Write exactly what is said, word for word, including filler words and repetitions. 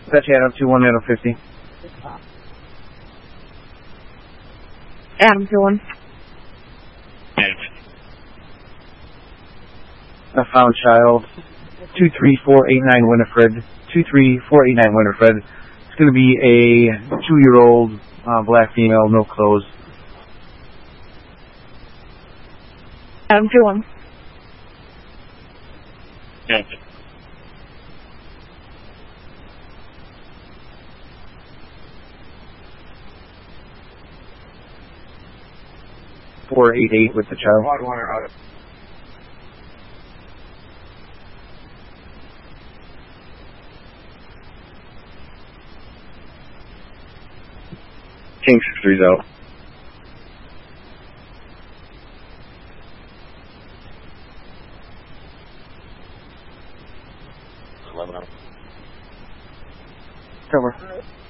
Fetch Adam two one Adam fifty. Adam two one. I found child two three four eight nine Winifred. two three four eight nine Winifred. It's going to be a two-year-old uh, black female, no clothes. Adam two one. Yeah. four eight eight with the child. King six three out. eleven out. Cover.